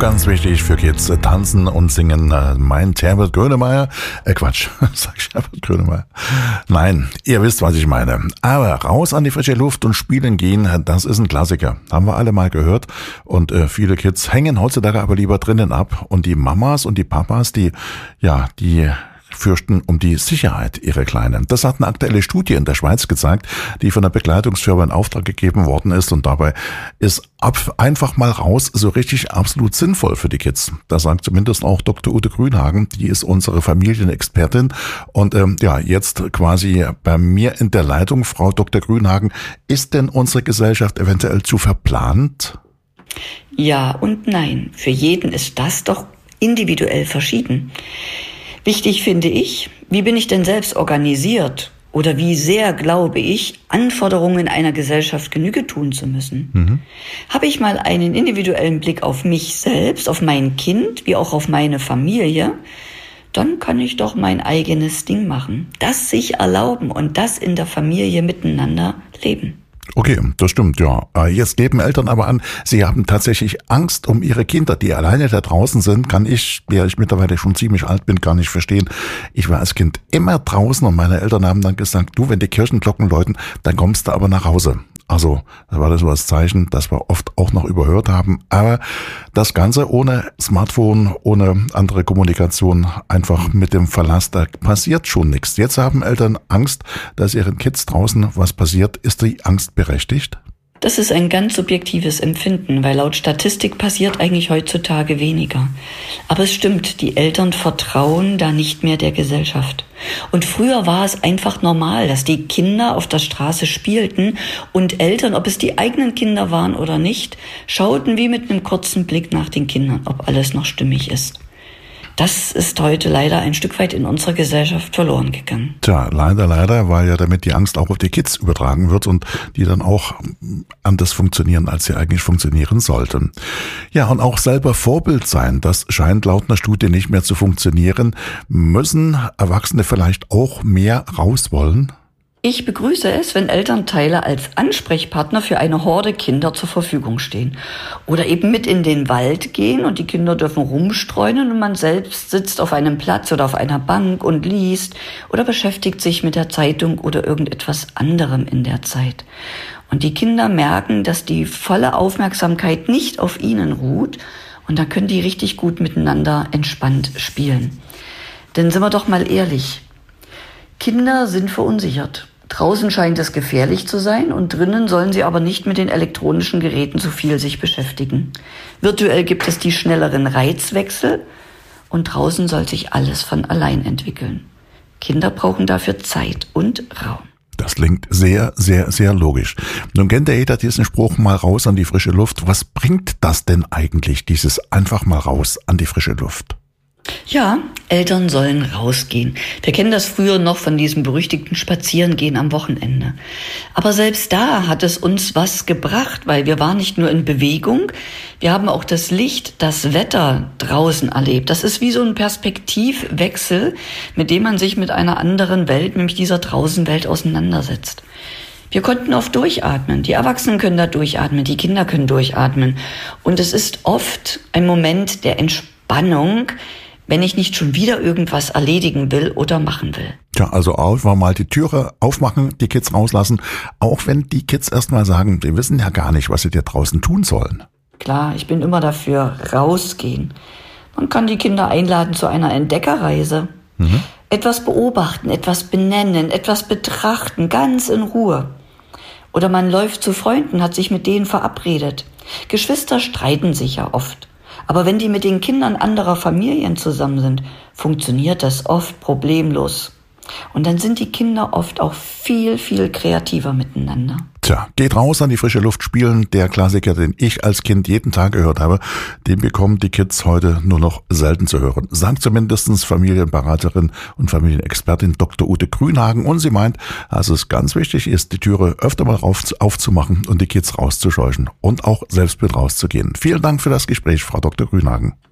ganz wichtig für Kids, tanzen und singen. Mein Herbert Grönemeyer, Quatsch, sag ich Herbert Grönemeyer? Nein, ihr wisst, was ich meine. Aber raus an die frische Luft und spielen gehen, das ist ein Klassiker. Haben wir alle mal gehört. Und viele Kids hängen heutzutage aber lieber drinnen ab. Und die Mamas und die Papas, die fürchten um die Sicherheit ihrer Kleinen. Das hat eine aktuelle Studie in der Schweiz gezeigt, die von der Begleitungsfirma in Auftrag gegeben worden ist. Und dabei ist einfach mal raus so richtig absolut sinnvoll für die Kids. Das sagt zumindest auch Dr. Ute Grünhagen. Die ist unsere Familienexpertin. Und jetzt quasi bei mir in der Leitung. Frau Dr. Grünhagen, ist denn unsere Gesellschaft eventuell zu verplant? Ja und nein. Für jeden ist das doch individuell verschieden. Wichtig finde ich, wie bin ich denn selbst organisiert oder wie sehr glaube ich, Anforderungen einer Gesellschaft Genüge tun zu müssen? Habe ich mal einen individuellen Blick auf mich selbst, auf mein Kind, wie auch auf meine Familie, dann kann ich doch mein eigenes Ding machen. Das sich erlauben und das in der Familie miteinander leben. Okay, das stimmt, ja. Jetzt geben Eltern aber an, sie haben tatsächlich Angst um ihre Kinder, die alleine da draußen sind. Kann ich, der ich mittlerweile schon ziemlich alt bin, gar nicht verstehen. Ich war als Kind immer draußen und meine Eltern haben dann gesagt, du, wenn die Kirchenglocken läuten, dann kommst du aber nach Hause. Also, das war das so das Zeichen, das wir oft auch noch überhört haben. Aber das Ganze ohne Smartphone, ohne andere Kommunikation, einfach mit dem Verlass, da passiert schon nichts. Jetzt haben Eltern Angst, dass ihren Kids draußen was passiert. Ist die Angst berechtigt? Das ist ein ganz subjektives Empfinden, weil laut Statistik passiert eigentlich heutzutage weniger. Aber es stimmt, die Eltern vertrauen da nicht mehr der Gesellschaft. Und früher war es einfach normal, dass die Kinder auf der Straße spielten und Eltern, ob es die eigenen Kinder waren oder nicht, schauten wie mit einem kurzen Blick nach den Kindern, ob alles noch stimmig ist. Das ist heute leider ein Stück weit in unserer Gesellschaft verloren gegangen. Tja, leider, weil ja damit die Angst auch auf die Kids übertragen wird und die dann auch anders funktionieren, als sie eigentlich funktionieren sollten. Ja, und auch selber Vorbild sein, das scheint laut einer Studie nicht mehr zu funktionieren. Müssen Erwachsene vielleicht auch mehr raus wollen? Ich begrüße es, wenn Elternteile als Ansprechpartner für eine Horde Kinder zur Verfügung stehen. Oder eben mit in den Wald gehen und die Kinder dürfen rumstreunen und man selbst sitzt auf einem Platz oder auf einer Bank und liest oder beschäftigt sich mit der Zeitung oder irgendetwas anderem in der Zeit. Und die Kinder merken, dass die volle Aufmerksamkeit nicht auf ihnen ruht und dann können die richtig gut miteinander entspannt spielen. Denn sind wir doch mal ehrlich, Kinder sind verunsichert. Draußen scheint es gefährlich zu sein und drinnen sollen sie aber nicht mit den elektronischen Geräten zu viel sich beschäftigen. Virtuell gibt es die schnelleren Reizwechsel und draußen soll sich alles von allein entwickeln. Kinder brauchen dafür Zeit und Raum. Das klingt sehr, sehr, sehr logisch. Nun kennt ja jeder diesen Spruch, mal raus an die frische Luft. Was bringt das denn eigentlich, dieses einfach mal raus an die frische Luft? Ja, Eltern sollen rausgehen. Wir kennen das früher noch von diesem berüchtigten Spazierengehen am Wochenende. Aber selbst da hat es uns was gebracht, weil wir waren nicht nur in Bewegung, wir haben auch das Licht, das Wetter draußen erlebt. Das ist wie so ein Perspektivwechsel, mit dem man sich mit einer anderen Welt, nämlich dieser Draußenwelt, auseinandersetzt. Wir konnten oft durchatmen. Die Erwachsenen können da durchatmen, die Kinder können durchatmen. Und es ist oft ein Moment der Entspannung, wenn ich nicht schon wieder irgendwas erledigen will oder machen will. Ja, also einfach mal die Türe aufmachen, die Kids rauslassen, auch wenn die Kids erstmal sagen, die wissen ja gar nicht, was sie dir draußen tun sollen. Klar, ich bin immer dafür, rausgehen. Man kann die Kinder einladen zu einer Entdeckerreise. Etwas beobachten, etwas benennen, etwas betrachten, ganz in Ruhe. Oder man läuft zu Freunden, hat sich mit denen verabredet. Geschwister streiten sich ja oft. Aber wenn die mit den Kindern anderer Familien zusammen sind, funktioniert das oft problemlos. Und dann sind die Kinder oft auch viel, viel kreativer miteinander. Tja, geht raus an die frische Luft spielen. Der Klassiker, den ich als Kind jeden Tag gehört habe, den bekommen die Kids heute nur noch selten zu hören. Sagt zumindest Familienberaterin und Familienexpertin Dr. Ute Grünhagen. Und sie meint, dass es ganz wichtig ist, die Türe öfter mal aufzumachen und die Kids rauszuscheuchen und auch selbst mit rauszugehen. Vielen Dank für das Gespräch, Frau Dr. Grünhagen.